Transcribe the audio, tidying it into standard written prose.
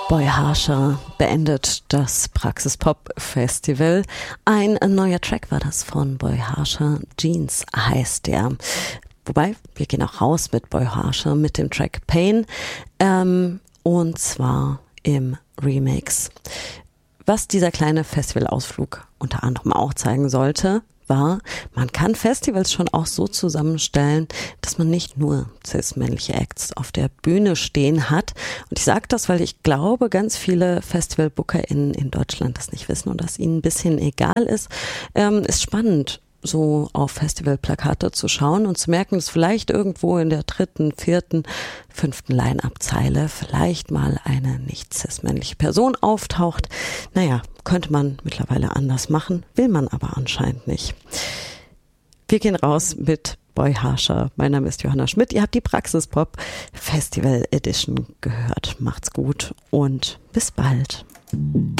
Boy Harsher beendet das Praxis-Pop Festival. Ein neuer Track war das von Boy Harsher, Jeans heißt der. Wobei, wir gehen auch raus mit Boy Harsher mit dem Track Pain, und zwar im Remix. Was dieser kleine Festivalausflug unter anderem auch zeigen sollte, war, man kann Festivals schon auch so zusammenstellen, dass man nicht nur cis-männliche Acts auf der Bühne stehen hat. Und ich sage das, weil ich glaube, ganz viele FestivalbookerInnen in Deutschland das nicht wissen und dass ihnen ein bisschen egal ist. Ist spannend, so auf Festivalplakate zu schauen und zu merken, dass vielleicht irgendwo in der 3., 4., 5. Line-Up-Zeile vielleicht mal eine nicht cis-männliche Person auftaucht. Naja, könnte man mittlerweile anders machen, will man aber anscheinend nicht. Wir gehen raus mit Boy Harsher. Mein Name ist Johanna Schmidt. Ihr habt die Praxis-Pop Festival Edition gehört. Macht's gut und bis bald.